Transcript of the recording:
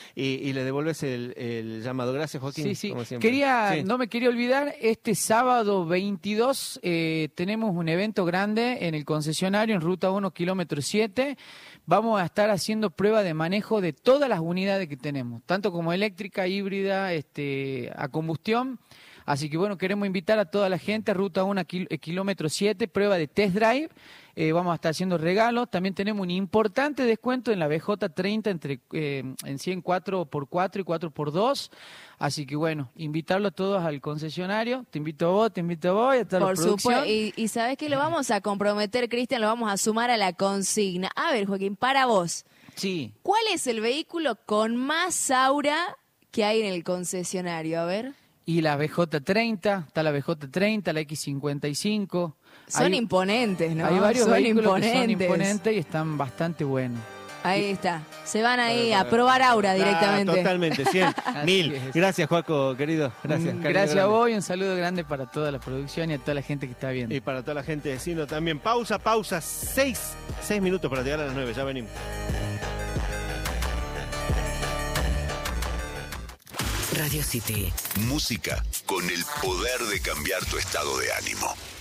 y le devuelves el llamado. Gracias, Joaquín. Sí. Como siempre. Sí. No me quería olvidar, este sábado 22 tenemos un evento grande en el concesionario en Ruta 1, kilómetro 7. Vamos a estar haciendo prueba de manejo de todas las unidades que tenemos, tanto como eléctrica, híbrida, a combustión. Así que bueno, queremos invitar a toda la gente a Ruta 1, kilómetro 7, prueba de test drive. Vamos a estar haciendo regalos. También tenemos un importante descuento en la BJ30 en 100 4x4 y 4x2. Así que bueno, invitarlo a todos al concesionario. Te invito a vos y a toda la producción. Por supuesto. Y ¿sabés qué? Lo vamos a comprometer, Cristian, lo vamos a sumar a la consigna. A ver, Joaquín, para vos. Sí. ¿Cuál es el vehículo con más aura que hay en el concesionario? A ver. Y la BJ30, está la BJ30, la X55. Son imponentes, ¿no? Hay varios son vehículos imponentes. que son imponentes y están bastante buenos. Ahí está. Se van ahí a probar aura directamente. Totalmente, 100, 1000. es. Gracias, Joaco, querido. Gracias. Gracias a vos y un saludo grande para toda la producción y a toda la gente que está viendo. Y para toda la gente de Sino también. Pausa. 6 minutos para llegar a las 9. Ya venimos. Radio City. Música con el poder de cambiar tu estado de ánimo.